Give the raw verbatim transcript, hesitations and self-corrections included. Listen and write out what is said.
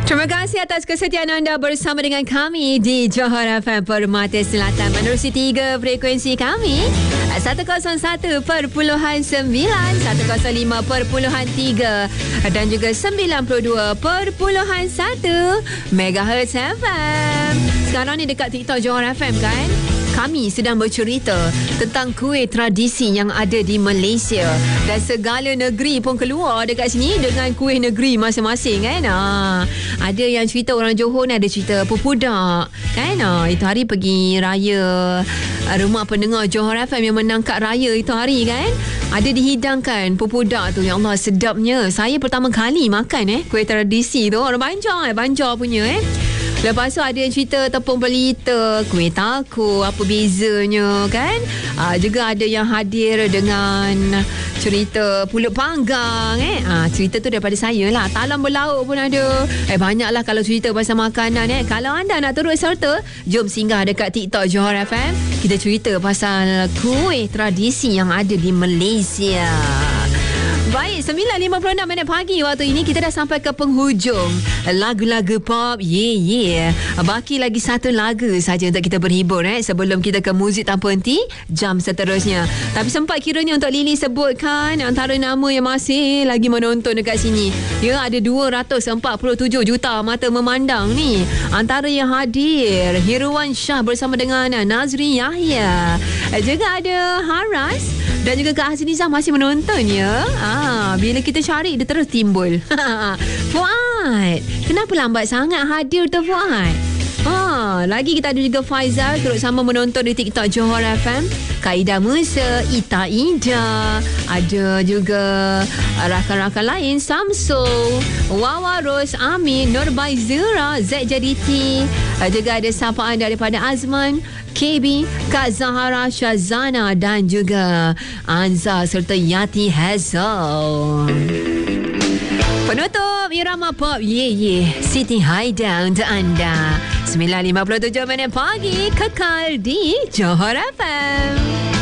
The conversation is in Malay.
Terima kasih atas kesetiaan anda bersama dengan kami di Johor F M Permata Selatan menerusi tiga frekuensi kami seratus satu perpuluhan sembilan, seratus lima perpuluhan tiga dan juga sembilan puluh dua perpuluhan satu megahertz F M. Sekarang ni dekat TikTok Johor F M kan, kami sedang bercerita tentang kuih tradisi yang ada di Malaysia dan segala negeri pun keluar dekat sini dengan kuih negeri masing-masing kan. Ha, ada yang cerita orang Johor ni ada cerita pupudak kan. Ha, itu hari pergi raya rumah pendengar Johor F M yang menangkap raya itu hari kan. Ada dihidangkan pupudak tu. Ya Allah, sedapnya. Saya pertama kali makan eh kuih tradisi tu. Orang Banjar eh, Banjar punya eh. Lepas tu ada yang cerita tepung pelita, kuih taku, apa bezanya kan. Aa, juga ada yang hadir dengan cerita pulut panggang eh. Aa, cerita tu daripada saya lah. Talam berlauk pun ada. Eh banyaklah kalau cerita pasal makanan eh. Kalau anda nak turut serta, jom singgah dekat TikTok Johor F M. Kita cerita pasal kuih tradisi yang ada di Malaysia. Baik, sembilan lima puluh enam minit pagi waktu ini kita dah sampai ke penghujung lagu-lagu pop. Yeah, yeah. Baki lagi satu lagu saja untuk kita berhibur eh sebelum kita ke muzik tanpa henti jam seterusnya. Tapi sempat kiranya untuk Lily sebutkan antara nama yang masih lagi menonton dekat sini. Ya, ada dua ratus empat puluh tujuh juta mata memandang ni. Antara yang hadir Hiruan Shah bersama dengan Nazri Yahya. Juga ada Haras dan juga Kak Hazinizah masih menonton ya. Ah, bila kita cari dia terus timbul. Fuad, kenapa lambat sangat hadir tu Fuad? Ah, lagi kita ada juga Faizal turut sama menonton di TikTok Johor F M. Kaida Musa, Ita Ida, ada juga rakan-rakan lain Samsul, Wawa Ros, Amin, Nurbai Zura, Z J D T. Juga ada sapaan daripada Azman, K B, Kak Zahara, Shazana dan juga Anza serta Yati Hazel. Penutup irama pop Ye Ye Siti Haida untuk anda. sembilan lima puluh tujuh minit pagi kekal di Johor F M.